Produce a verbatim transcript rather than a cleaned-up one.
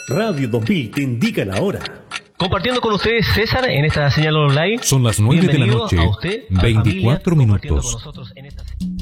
Radio dos mil te indica la hora. Compartiendo con ustedes, César, en esta señal online. Son las nueve de la noche, a usted, a veinticuatro familia, compartiendo minutos. con nosotros en esta...